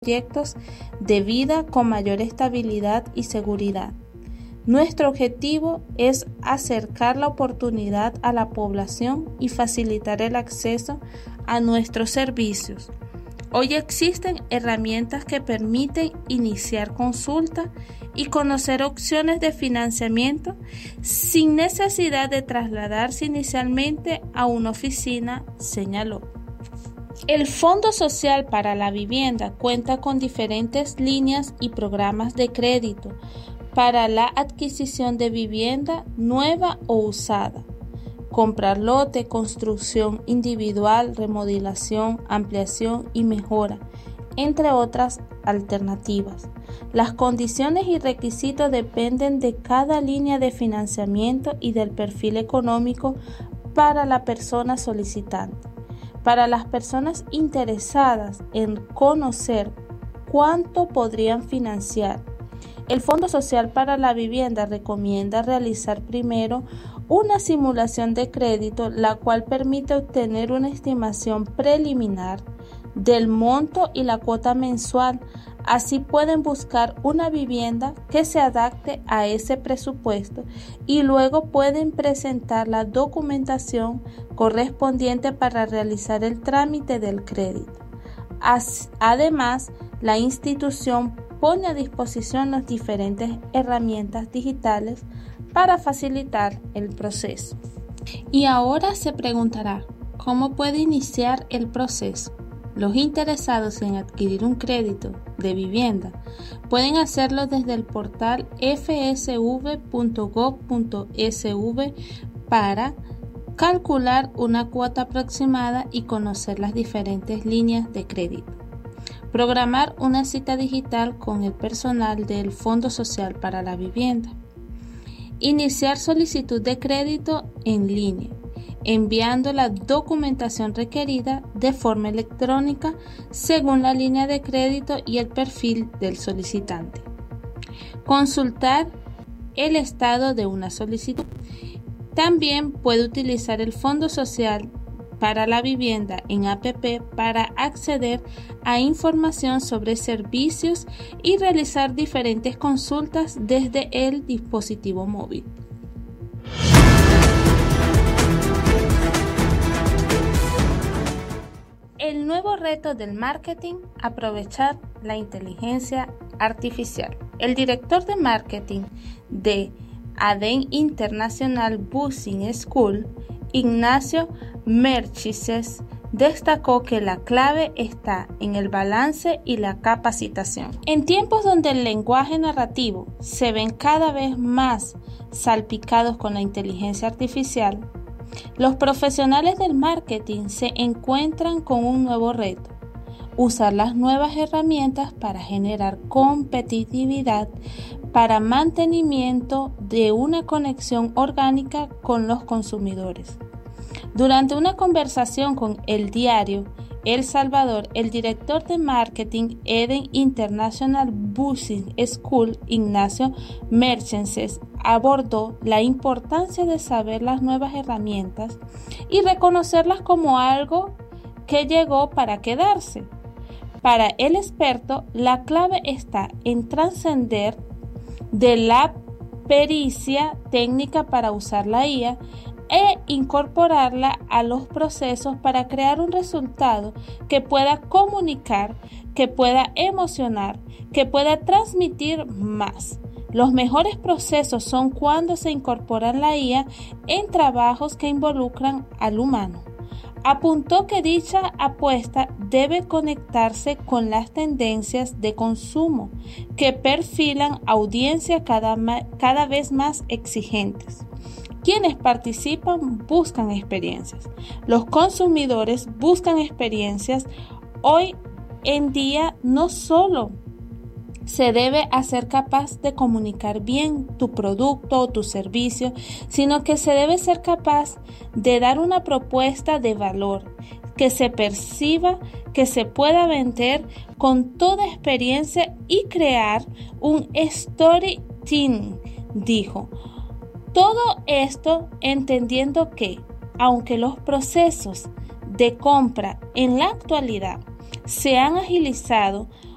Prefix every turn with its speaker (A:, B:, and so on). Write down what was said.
A: proyectos de vida con mayor estabilidad y seguridad. Nuestro objetivo es acercar la oportunidad a la población y facilitar el acceso a nuestros servicios. Hoy existen herramientas que permiten iniciar consulta y conocer opciones de financiamiento sin necesidad de trasladarse inicialmente a una oficina, señaló. El Fondo Social para la Vivienda cuenta con diferentes líneas y programas de crédito para la adquisición de vivienda nueva o usada, comprar lote, construcción individual, remodelación, ampliación y mejora, entre otras alternativas. Las condiciones y requisitos dependen de cada línea de financiamiento y del perfil económico para la persona solicitante. Para las personas interesadas en conocer cuánto podrían financiar, el Fondo Social para la Vivienda recomienda realizar primero una simulación de crédito, la cual permite obtener una estimación preliminar del monto y la cuota mensual. Así pueden buscar una vivienda que se adapte a ese presupuesto y luego pueden presentar la documentación correspondiente para realizar el trámite del crédito. Además, la institución pone a disposición las diferentes herramientas digitales para facilitar el proceso. Y ahora se preguntará, ¿cómo puede iniciar el proceso? Los interesados en adquirir un crédito de vivienda pueden hacerlo desde el portal fsv.gov.sv para calcular una cuota aproximada y conocer las diferentes líneas de crédito. Programar una cita digital con el personal del Fondo Social para la Vivienda. Iniciar solicitud de crédito en línea, enviando la documentación requerida de forma electrónica según la línea de crédito y el perfil del solicitante. Consultar el estado de una solicitud. También puede utilizar el Fondo Social para la Vivienda en app para acceder a información sobre servicios y realizar diferentes consultas desde el dispositivo móvil. El nuevo reto del marketing, aprovechar la inteligencia artificial. El director de marketing de ADEN International Business School, Ignacio Merchises, destacó que la clave está en el balance y la capacitación. En tiempos donde el lenguaje narrativo se ven cada vez más salpicados con la inteligencia artificial, los profesionales del marketing se encuentran con un nuevo reto: usar las nuevas herramientas para generar competitividad, para mantenimiento de una conexión orgánica con los consumidores. Durante una conversación con el diario El Salvador, el director de marketing ADEN International Business School, Ignacio Merchises, abordó la importancia de saber las nuevas herramientas y reconocerlas como algo que llegó para quedarse. Para el experto, la clave está en trascender de la pericia técnica para usar la IA e incorporarla a los procesos para crear un resultado que pueda comunicar, que pueda emocionar, que pueda transmitir más. Los mejores procesos son cuando se incorpora la IA en trabajos que involucran al humano. Apuntó que dicha apuesta debe conectarse con las tendencias de consumo que perfilan audiencias cada vez más exigentes. Quienes participan buscan experiencias. Los consumidores buscan experiencias. Hoy en día no solo se debe ser capaz de comunicar bien tu producto o tu servicio, sino que se debe ser capaz de dar una propuesta de valor, que se perciba, que se pueda vender con toda experiencia y crear un storytelling, dijo. Todo esto entendiendo que, aunque los procesos de compra en la actualidad se han agilizado,